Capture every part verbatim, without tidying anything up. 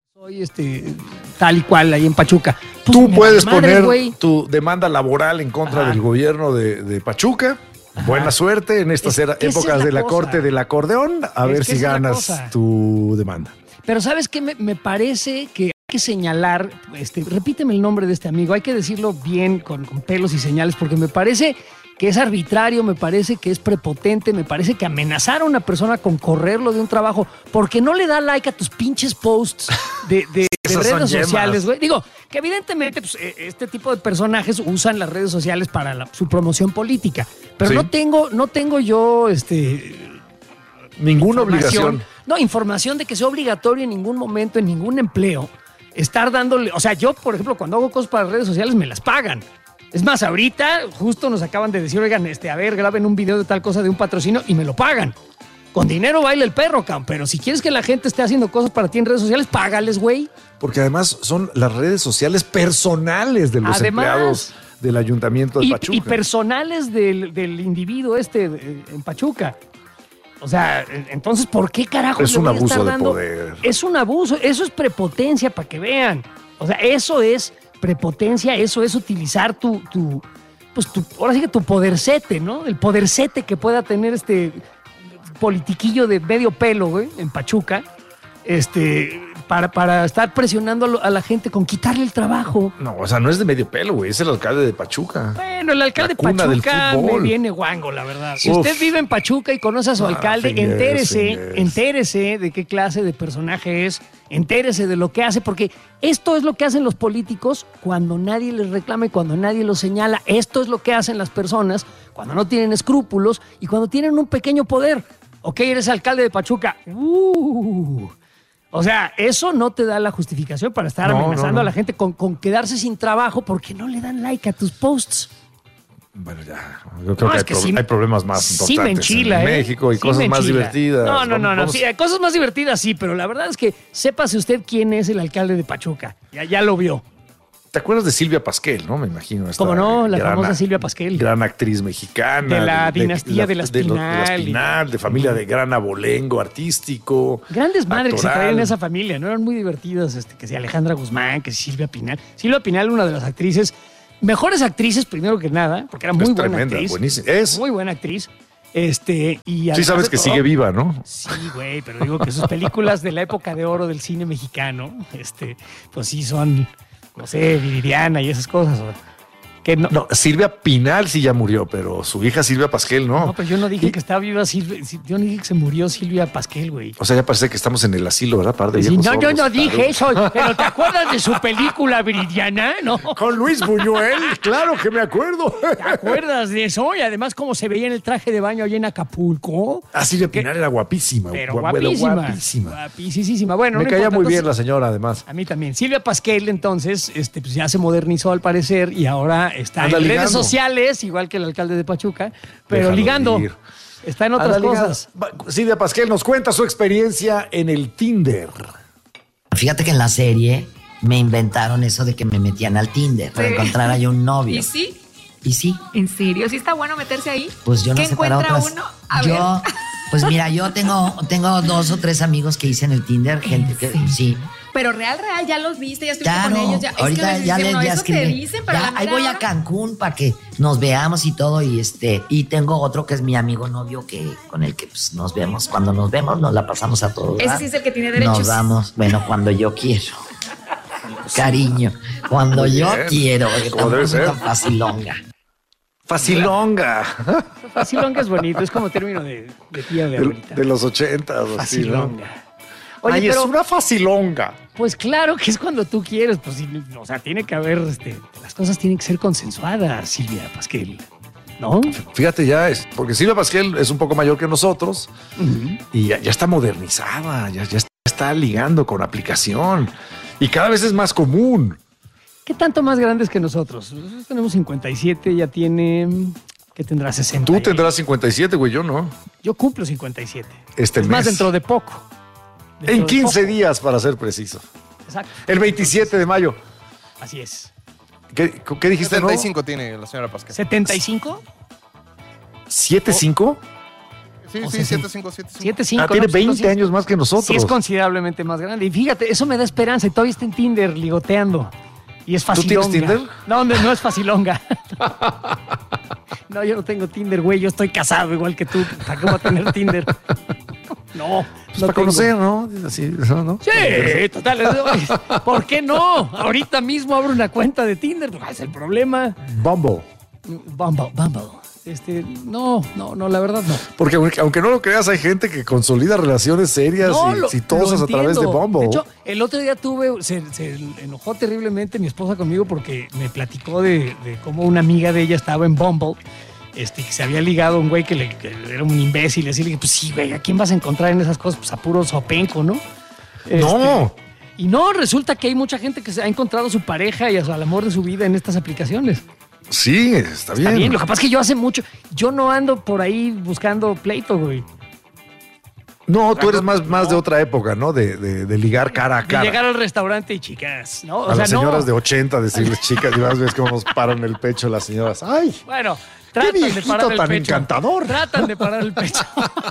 Soy este tal y cual ahí en Pachuca. Pues Tú puedes madre, poner wey. tu demanda laboral en contra Ajá. del gobierno de, de Pachuca. Ajá. Buena suerte en estas es, épocas es la de la cosa? corte del acordeón. A es ver si ganas tu demanda. Pero ¿sabes qué? Me, me parece que hay que señalar, este, repíteme el nombre de este amigo, hay que decirlo bien con, con pelos y señales, porque me parece que es arbitrario, me parece que es prepotente, me parece que amenazar a una persona con correrlo de un trabajo porque no le da like a tus pinches posts de, de, de redes sociales, güey. Digo, que evidentemente pues, este tipo de personajes usan las redes sociales para la, su promoción política, pero sí. no tengo, no tengo yo este ninguna obligación. No, información de que sea obligatorio en ningún momento, en ningún empleo, estar dándole, o sea, yo, por ejemplo, cuando hago cosas para redes sociales me las pagan. Es más, ahorita justo nos acaban de decir, oigan, este, a ver, graben un video de tal cosa de un patrocinio y me lo pagan. Con dinero baila el perro, cabrón, pero si quieres que la gente esté haciendo cosas para ti en redes sociales, págales, güey. Porque además son las redes sociales personales de los además, empleados del Ayuntamiento de y, Pachuca. Y personales del, del individuo este de, en Pachuca. O sea, entonces, ¿por qué carajo es le un voy a abuso estar de dando? poder? Es un abuso, eso es prepotencia para que vean. O sea, eso es prepotencia, eso es utilizar tu, tu, pues tu, ahora sí que tu podercete, ¿no? El podercete que pueda tener este politiquillo de medio pelo, güey, en Pachuca, este, para, para estar presionando a la gente con quitarle el trabajo. No, o sea, no es de medio pelo, güey, es el alcalde de Pachuca. Bueno, el alcalde de Pachuca me viene guango, la verdad. Si Uf. usted vive en Pachuca y conoce a su ah, alcalde, fingers, entérese, fingers. entérese de qué clase de personaje es, entérese de lo que hace, porque esto es lo que hacen los políticos cuando nadie les reclama y cuando nadie los señala. Esto es lo que hacen las personas cuando no tienen escrúpulos y cuando tienen un pequeño poder. Ok, eres alcalde de Pachuca. Uh, o sea, eso no te da la justificación para estar no, amenazando no, no. a la gente con, con quedarse sin trabajo porque no le dan like a tus posts. Bueno, ya. Yo creo no, que, hay, que pro- sí, hay problemas más importantes sí me enchila, en ¿eh? México y sí cosas más divertidas. No, no, no, no. Vamos. Sí, hay cosas más divertidas, sí, pero la verdad es que sépase usted quién es el alcalde de Pachuca. Ya, ya lo vio. ¿Te acuerdas de Silvia Pasquel, no? Me imagino. ¿Cómo no? La gran, famosa Silvia Pasquel. Gran actriz mexicana. De la de, dinastía de, de, las de, Pinal. De las Pinal, de familia de gran abolengo artístico. Grandes madres actoral. que se traían en esa familia, ¿no? Eran muy divertidas, este, que si Alejandra Guzmán, que si Silvia Pinal. Silvia Pinal, una de las actrices, mejores actrices primero que nada, porque era muy es buena tremenda, actriz. Buenísima. Es. Muy buena actriz. Este, y sí sabes que todo, sigue viva, ¿no? Sí, güey, pero digo que sus películas de la época de oro del cine mexicano, este, pues sí son... no sé, Viridiana y esas cosas. Que no, no, Silvia Pinal sí ya murió, pero su hija Silvia Pasquel no. No, pero yo no dije y, que estaba viva Silvia, yo no dije que se murió Silvia Pasquel, güey. O sea, ya parece que estamos en el asilo, ¿verdad? Par de sí, viejos no, sordos, yo no dije claro. eso, pero ¿te acuerdas de su película Viridiana? No. Con Luis Buñuel, claro que me acuerdo. ¿Te acuerdas de eso? Y además cómo se veía en el traje de baño allá en Acapulco. Ah, Silvia Pinal era guapísima. Pero guapísima. Guapísima. Guapísima. Bueno, me no caía importa, muy entonces, bien la señora, además. A mí también. Silvia Pasquel, entonces, este, pues ya se modernizó al parecer y ahora está Anda en ligando. redes sociales, igual que el alcalde de Pachuca, pero Déjalo ligando. Ir. Está en otras Anda cosas. Ligando. Silvia Pasquel nos cuenta su experiencia en el Tinder. Fíjate que en la serie me inventaron eso de que me metían al Tinder para sí. encontrar ahí un novio. ¿Y sí? ¿Y sí? ¿En serio? ¿Sí está bueno meterse ahí? Pues yo no ¿Qué sé para encuentra otras. uno? A yo, ver. Pues mira, yo tengo, tengo dos o tres amigos que hice en el Tinder, gente que sí. sí. Pero real, real, ya los viste, ya estuviste claro, con ellos. Ya, ahorita es que les ya dicen, les no, ya eso escribí. te dicen, pero ya, ahí voy hora. a Cancún para que nos veamos y todo. Y este, y tengo otro que es mi amigo novio que con el que pues, nos vemos. Cuando nos vemos, nos la pasamos a todos. Ese sí es el que tiene derechos. Nos vamos, bueno, cuando yo quiero. Cariño, cuando Muy yo bien. quiero, porque Como debe ser. facilonga. Facilonga. Facilonga es bonito, es como término de, de tía de abuelita. De, de los ochentas. Facilonga. Así, ¿no? Oye, Ay, pero, es una facilonga. Pues claro que es cuando tú quieres, pues, o sea, tiene que haber, este, las cosas tienen que ser consensuadas, Silvia Pasquel, ¿no? Fíjate ya, es, porque Silvia Pasquel es un poco mayor que nosotros uh-huh. y ya, ya está modernizada, ya, ya está ligando con aplicación y cada vez es más común. ¿Qué tanto más grandes que nosotros? Nosotros tenemos cincuenta y siete, ya tiene... ¿Qué tendrá sesenta? Tú tendrás cincuenta y siete, güey, yo no. Yo cumplo cincuenta y siete. Este es mes. más, dentro de poco. Dentro en de quince poco. días, para ser preciso. Exacto. El veintisiete de mayo. Así es. ¿Qué, qué dijiste, setenta y cinco no? tiene la señora Pasquel. ¿setenta y cinco? ¿siete cinco? Sí, sí, siete cinco, siete cinco. siete cinco. Ah, tiene no, pues, veinte sí es- años más que nosotros. Sí es considerablemente más grande. Y fíjate, eso me da esperanza. Y todavía está en Tinder ligoteando. Y es ¿Tú facilonga. tienes Tinder? No, no, no es facilonga. No, yo no tengo Tinder, güey. Yo estoy casado igual que tú. ¿Para qué voy a tener Tinder? No, Pues no para tengo. conocer, ¿no? Así, ¿no? ¿no? Sí, total. ¿Por qué no? Ahorita mismo abro una cuenta de Tinder. ¿Cuál es el problema? Bumble. Bumble, Bumble. Este, no, no, no, la verdad no. Porque aunque, aunque no lo creas, hay gente que consolida relaciones serias No, y lo- exitosas lo a través de entiendo. Bumble. De hecho, el otro día tuve, se, se enojó terriblemente mi esposa conmigo porque me platicó de, de cómo una amiga de ella estaba en Bumble, este, que se había ligado a un güey que, le, que era un imbécil. Así le dije, pues sí, güey, ¿a quién vas a encontrar en esas cosas? Pues a puro sopenco, ¿no? No. Este, y no, resulta que hay mucha gente que se ha encontrado a su pareja y a su- al amor de su vida en estas aplicaciones. Sí, está bien. Está bien, lo que pasa es que yo hace mucho, yo no ando por ahí buscando pleito, güey. No, tú eres más, más de otra época, ¿no? De, de, de ligar cara a De cara. llegar al restaurante y chicas, ¿no? O a sea, las señoras no. de ochenta, decirles chicas, y más ves cómo nos paran el pecho las señoras. ¡Ay! Bueno, tratan de viejito parar el tan pecho. encantador! Tratan de parar el pecho.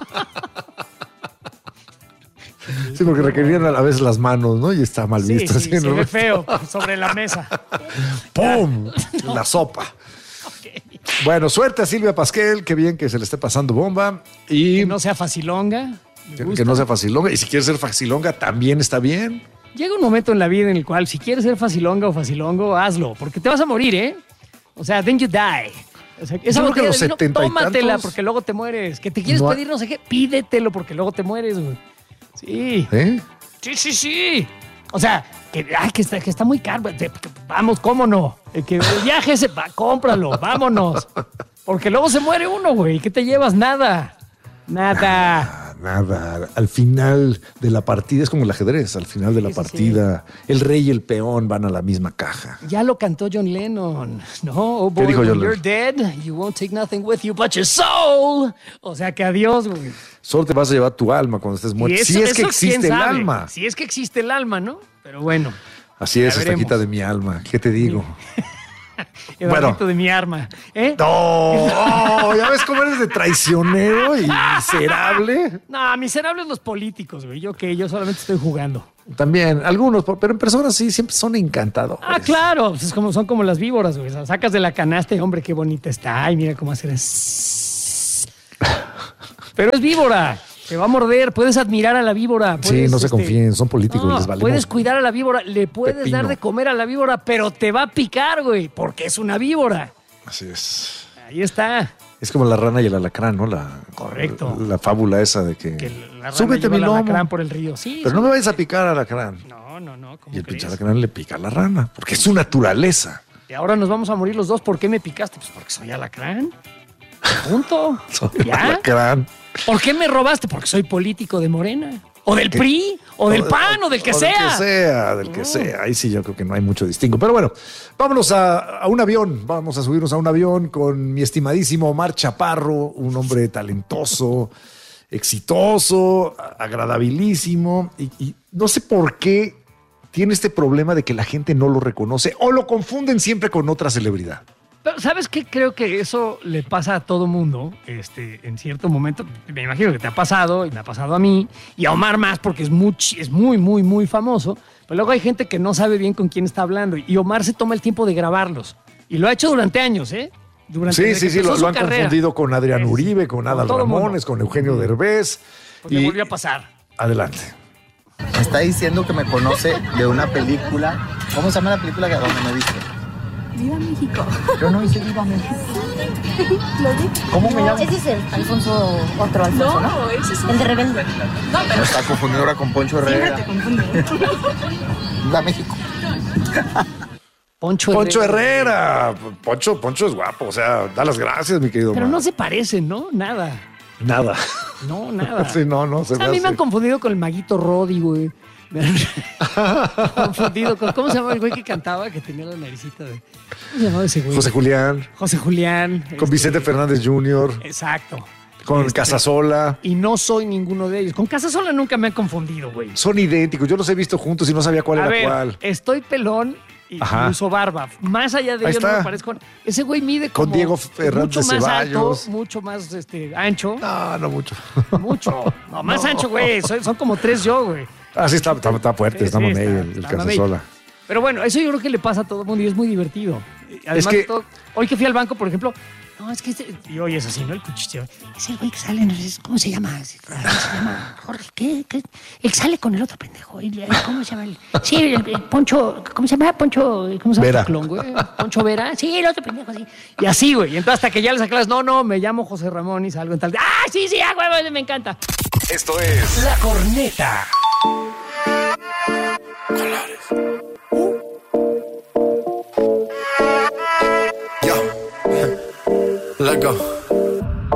Sí, porque requerían a la vez las manos, ¿no? Y está mal Sí, visto. sí, así, se ¿no? ve feo sobre la mesa. ¡Pum! La sopa. Bueno, suerte a Silvia Pasquel. Qué bien que se le esté pasando bomba. Y Que no sea facilonga. me que, gusta. que no sea facilonga. Y si quieres ser facilonga, también está bien. Llega un momento en la vida en el cual si quieres ser facilonga o facilongo, hazlo. Porque te vas a morir, ¿eh? O sea, then you die. O sea, esa Yo creo que a botella los de vino, setenta y tómatela tantos, porque luego te mueres. Que te quieres no ha- pedir no sé qué, pídetelo porque luego te mueres, güey. Sí. ¿Eh? Sí, sí, sí. O sea, que, ay, que, está, que está muy caro. Te- Vamos, ¿cómo no? El que el viaje ese, va, cómpralo, vámonos. Porque luego se muere uno, güey. ¿Qué te llevas? Nada. Nada. Ah, nada. Al final de la partida, es como el ajedrez. Al final de la Sí, sí, partida, el rey y el peón van a la misma caja. Ya lo cantó John Lennon. No, oh boy, dijo when John you're dead, you won't take nothing with you but your soul. O sea que adiós, güey. Solo te vas a llevar tu alma cuando estés Y muerto. eso- Si es que eso, existe ¿quién el sabe? alma. Si es que existe el alma, ¿no? Pero bueno, Así es, Ya esta veremos. quita de mi alma. ¿Qué te digo? el Bueno. bueno. de mi arma. ¿Eh? No, oh, ya ves cómo eres de traicionero y miserable. No, miserables los políticos, güey. Yo que yo solamente estoy jugando. También, algunos, pero en personas sí, siempre son encantadores. Ah, claro, pues es como, son como las víboras, güey. O sea, sacas de la canasta y, hombre, qué bonita está. Ay, mira cómo hacer es. Pero es víbora. Te va a morder. Puedes admirar a la víbora. Sí, puedes, no se este, confíen, son políticos, no, les valemos. puedes cuidar a la víbora. Le puedes pepino. dar de comer a la víbora, pero te va a picar, güey. Porque es una víbora. Así es. Ahí está. Es como la rana y el alacrán, ¿no? La, Correcto. La, la fábula esa de que. Que la rana súbete lleva mi el lomo. alacrán por el río. Sí, Pero sí. no me vayas a picar al alacrán. No, no, no. ¿cómo Y el crees? pinche alacrán le pica a la rana, porque es su naturaleza. Y ahora nos vamos a morir los dos. ¿Por qué me picaste? Pues porque soy alacrán. Punto. Soy el ¿Ya? alacrán. ¿Por qué me robaste? Porque soy político de Morena. O del P R I, o del P A N, o del que o sea. Del que sea, del que sea. Ahí sí yo creo que no hay mucho distingo. Pero bueno, vámonos a, a un avión. Vamos a subirnos a un avión con mi estimadísimo Omar Chaparro, un hombre talentoso, exitoso, agradabilísimo. Y, y no sé por qué tiene este problema de que la gente no lo reconoce o lo confunden siempre con otra celebridad. Pero ¿sabes qué? Creo que eso le pasa a todo mundo este, en cierto momento. Me imagino que te ha pasado y me ha pasado a mí y a Omar más porque es muy, es muy, muy, muy famoso. Pero luego hay gente que no sabe bien con quién está hablando y Omar se toma el tiempo de grabarlos. Y lo ha hecho durante años, ¿eh? Durante, Sí, desde sí, que sí, empezó lo, su lo han carrera. confundido con Adrián Es- Uribe, con Adal todo mundo. Ramones, con Eugenio Derbez. Pues le volvió a pasar. Adelante. Me está diciendo que me conoce de una película. ¿Cómo se llama la película que donde me viste? Viva México. Yo no hice Viva México. ¿Lo vi? ¿Cómo me No, llamo? ese es el Alfonso, otro Alfonso, ¿no? No, ese es El de Rebelde. No, pero Me está confundiendo ahora con Poncho Siempre Herrera. te confunde. Viva México. Poncho, Poncho Herrera. Poncho, Poncho es guapo. O sea, da las gracias, mi querido Pero Omar. no se parecen, ¿no? Nada. Nada. No, nada. Sí, no, no se O sea, a me mí me hace. han confundido con el maguito Roddy, güey. Me han confundido con... ¿Cómo se llama el güey que cantaba? Que tenía la naricita de... ¿Cómo se llamaba ese güey? José Julián, José Julián. con este, Vicente Fernández junior, Exacto. con Este, Casasola. Y no soy ninguno de ellos. Con Casasola nunca me han confundido, güey. Son idénticos. Yo los he visto juntos y no sabía cuál A era ver, cuál. estoy pelón y uso barba. Más allá de Ahí ello está. no me parezco. Ese güey mide como Con Diego Fernández mucho más Ceballos. alto, mucho más este, ancho. No, no mucho. Mucho. No, más No. ancho, güey. Son, son como tres yo, güey. Ah, sí, está, está, está fuerte, Sí, está sí, mamey está- el, el está Casasola. Pero bueno, eso yo creo que le pasa a todo el mundo y es muy divertido. Además, Es que- de todo, hoy que fui al banco, por ejemplo, no, es que este, y hoy es así, ¿no? El cuchicheo. Es el güey que sale, no sé, ¿cómo se llama? Se llama Jorge, ¿qué? ¿Qué? Él sale con el otro pendejo. ¿Y ¿Cómo se llama? El, sí, el, el Poncho, ¿cómo se llama? Poncho, ¿cómo se llama? Vera. Clon, güey. Poncho Vera. Sí, el otro pendejo, sí. Y así, güey. Y entonces hasta que ya les aclaras, no, no, me llamo José Ramón y salgo en tal. ¡Ah, sí, sí, ah, güey, me encanta! Esto es La Corneta. Yo. Let go.